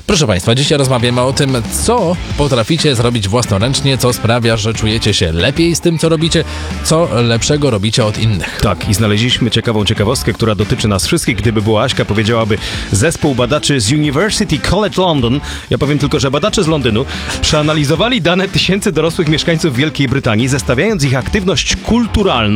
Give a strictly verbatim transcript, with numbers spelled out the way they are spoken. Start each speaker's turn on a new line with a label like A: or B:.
A: Proszę Państwa, dzisiaj rozmawiamy o tym, co potraficie zrobić własnoręcznie, co sprawia, że czujecie się lepiej z tym, co robicie, co lepszego robicie od innych.
B: Tak, i znaleźliśmy ciekawą ciekawostkę, która dotyczy nas wszystkich. Gdyby była Aśka, powiedziałaby zespół badaczy z University College London. Ja powiem tylko, że badacze z Londynu przeanalizowali dane tysięcy dorosłych mieszkańców Wielkiej Brytanii, zestawiając ich aktywność kulturalną